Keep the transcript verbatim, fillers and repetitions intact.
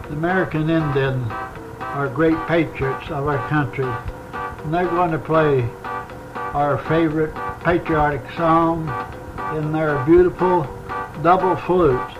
The American Indians are great patriots of our country, and they're going to play our favorite patriotic song in their beautiful double flutes.